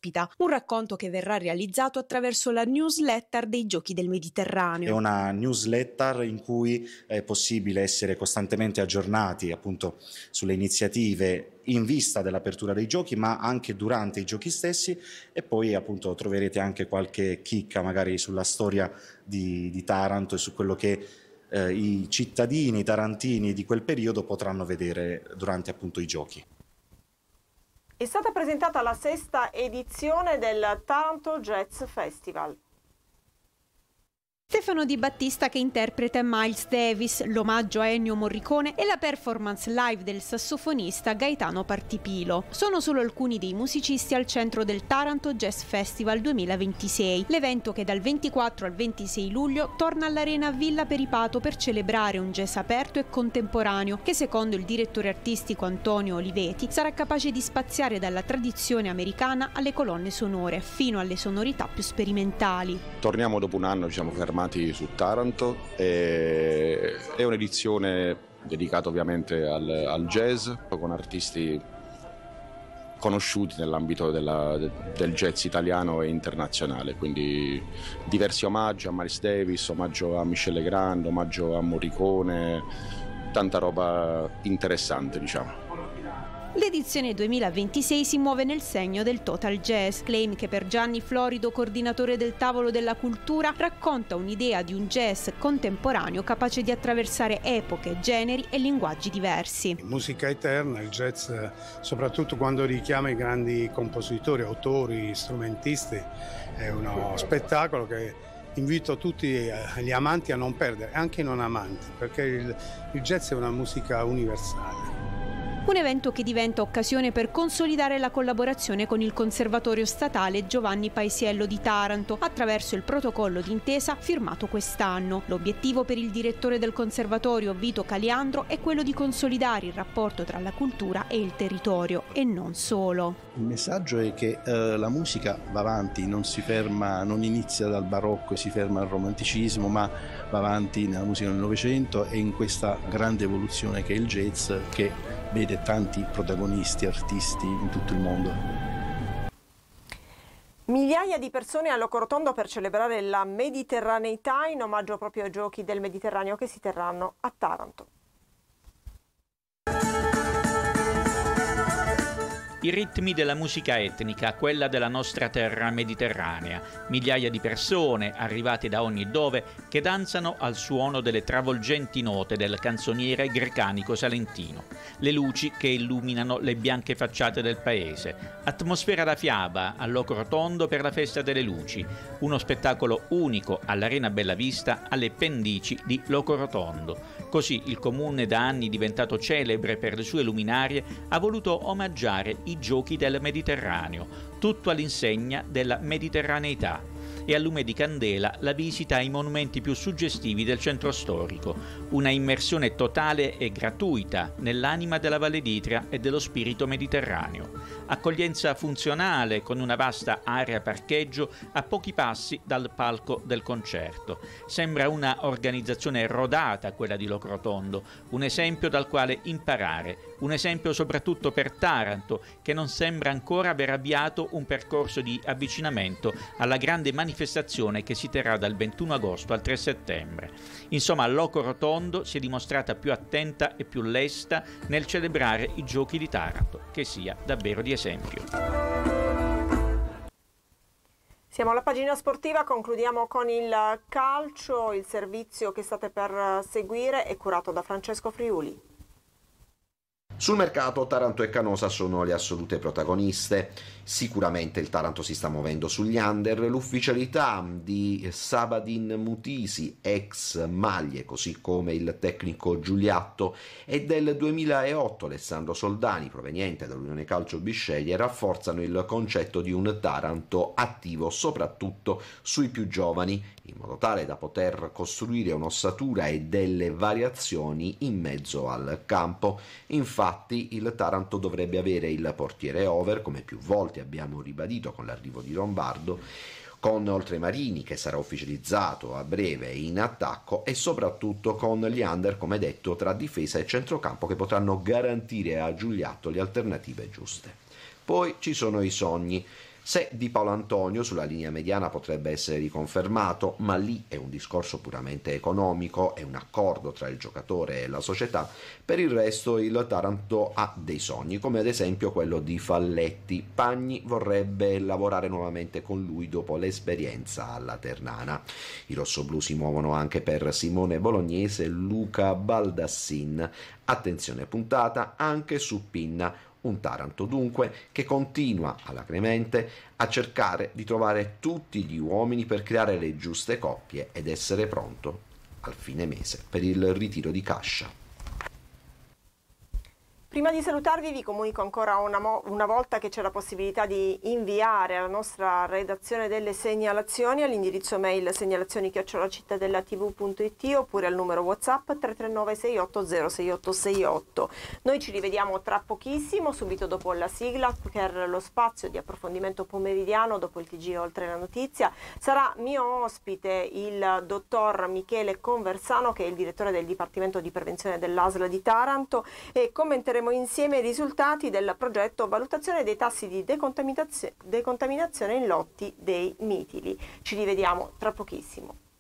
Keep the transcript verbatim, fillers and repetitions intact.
ospita, un racconto che verrà realizzato attraverso la newsletter dei Giochi del Mediterraneo. È una newsletter in cui è possibile essere costantemente aggiornati appunto sulle iniziative in vista dell'apertura dei giochi, ma anche durante i giochi stessi, e poi appunto troverete anche qualche chicca magari sulla storia di, di Taranto e su quello che eh, i cittadini tarantini di quel periodo potranno vedere durante appunto i giochi. È stata presentata la sesta edizione del Taranto Jazz Festival. Stefano Di Battista che interpreta Miles Davis, l'omaggio a Ennio Morricone e la performance live del sassofonista Gaetano Partipilo. Sono solo alcuni dei musicisti al centro del Taranto Jazz Festival duemilaventisei, l'evento che dal ventiquattro al ventisei luglio torna all'Arena Villa Peripato per celebrare un jazz aperto e contemporaneo che, secondo il direttore artistico Antonio Oliveti, sarà capace di spaziare dalla tradizione americana alle colonne sonore fino alle sonorità più sperimentali. Torniamo dopo un anno, diciamo, fermati su Taranto, e è un'edizione dedicata ovviamente al, al jazz, con artisti conosciuti nell'ambito della, del jazz italiano e internazionale, quindi diversi omaggi a Miles Davis, omaggio a Michel Legrand, omaggio a Morricone, tanta roba interessante, diciamo. L'edizione duemilaventisei si muove nel segno del Total Jazz, claim che per Gianni Florido, coordinatore del Tavolo della Cultura, racconta un'idea di un jazz contemporaneo capace di attraversare epoche, generi e linguaggi diversi. Musica eterna, il jazz, soprattutto quando richiama i grandi compositori, autori, strumentisti, è uno spettacolo che invito tutti gli amanti a non perdere, anche i non amanti, perché il, il jazz è una musica universale. Un evento che diventa occasione per consolidare la collaborazione con il Conservatorio Statale Giovanni Paisiello di Taranto attraverso il protocollo d'intesa firmato quest'anno. L'obiettivo per il direttore del Conservatorio Vito Caliandro è quello di consolidare il rapporto tra la cultura e il territorio, e non solo. Il messaggio è che eh, la musica va avanti, non si ferma, non inizia dal barocco e si ferma al romanticismo, ma va avanti nella musica del Novecento e in questa grande evoluzione che è il jazz, che vede tanti protagonisti, artisti in tutto il mondo. Migliaia di persone a Locorotondo per celebrare la mediterraneità in omaggio proprio ai Giochi del Mediterraneo che si terranno a Taranto. I ritmi della musica etnica, quella della nostra terra mediterranea, migliaia di persone arrivate da ogni dove che danzano al suono delle travolgenti note del canzoniere grecanico salentino, le luci che illuminano le bianche facciate del paese, atmosfera da fiaba a Locorotondo per la festa delle luci, uno spettacolo unico all'Arena Bellavista alle pendici di Locorotondo. Così il comune, da anni diventato celebre per le sue luminarie, ha voluto omaggiare i Giochi del Mediterraneo, tutto all'insegna della mediterraneità, e a lume di candela la visita ai monumenti più suggestivi del centro storico, una immersione totale e gratuita nell'anima della Valle d'Itria e dello spirito mediterraneo. Accoglienza funzionale con una vasta area parcheggio a pochi passi dal palco del concerto. Sembra una organizzazione rodata quella di Locorotondo, un esempio dal quale imparare, un esempio soprattutto per Taranto, che non sembra ancora aver avviato un percorso di avvicinamento alla grande manifestazione che si terrà dal ventuno agosto al tre settembre. Insomma, Locorotondo si è dimostrata più attenta e più lesta nel celebrare i Giochi di Taranto, che sia davvero di esempio. Siamo alla pagina sportiva, concludiamo con il calcio. Il servizio che state per seguire è curato da Francesco Friuli. Sul mercato Taranto e Canosa sono le assolute protagoniste. Sicuramente il Taranto si sta muovendo sugli under. L'ufficialità di Sabadin Mutisi, ex Maglie, così come il tecnico Giuliatto, e del duemilaotto Alessandro Soldani, proveniente dall'Unione Calcio Bisceglie, rafforzano il concetto di un Taranto attivo soprattutto sui più giovani, in modo tale da poter costruire un'ossatura e delle variazioni in mezzo al campo. Infatti il Taranto dovrebbe avere il portiere over, come più volte abbiamo ribadito con l'arrivo di Lombardo, con Oltremarini che sarà ufficializzato a breve in attacco, e soprattutto con gli under, come detto, tra difesa e centrocampo, che potranno garantire a Giuliatto le alternative giuste. Poi ci sono i sogni. Se Di Paolo Antonio sulla linea mediana potrebbe essere riconfermato, ma lì è un discorso puramente economico, è un accordo tra il giocatore e la società. Per il resto il Taranto ha dei sogni, come ad esempio quello di Falletti. Pagni vorrebbe lavorare nuovamente con lui dopo l'esperienza alla Ternana. I rossoblù si muovono anche per Simone Bolognese e Luca Baldassin. Attenzione puntata anche su Pinna. Un Taranto dunque che continua alacremente a cercare di trovare tutti gli uomini per creare le giuste coppie ed essere pronto al fine mese per il ritiro di Cascia. Prima di salutarvi vi comunico ancora una, mo- una volta che c'è la possibilità di inviare alla nostra redazione delle segnalazioni all'indirizzo mail segnalazioni chiocciola cittadellatv punto it oppure al numero WhatsApp tre tre nove sei otto zero sei otto sei otto. Noi ci rivediamo tra pochissimo, subito dopo la sigla, per lo spazio di approfondimento pomeridiano dopo il T G Oltre la Notizia. Sarà mio ospite il dottor Michele Conversano, che è il direttore del Dipartimento di Prevenzione dell'A S L di Taranto, e commenteremo insieme i risultati del progetto valutazione dei tassi di decontaminazione, decontaminazione in lotti dei mitili. Ci rivediamo tra pochissimo.